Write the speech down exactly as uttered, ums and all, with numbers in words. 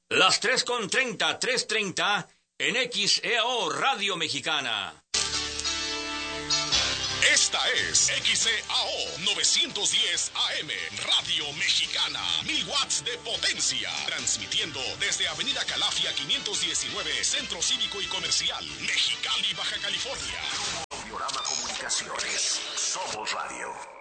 Las tres con treinta, tres treinta en X E A O Radio Mexicana. Esta es X E A O novecientos diez A M, Radio Mexicana, mil watts de potencia, transmitiendo desde Avenida Calafia quinientos diecinueve, Centro Cívico y Comercial, Mexicali, Baja California. Diorama Comunicaciones, somos radio.